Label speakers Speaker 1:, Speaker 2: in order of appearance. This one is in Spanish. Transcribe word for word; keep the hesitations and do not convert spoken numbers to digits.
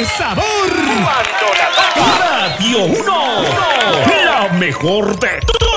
Speaker 1: sabor. Cuando la toca Radio uno, la mejor de todo.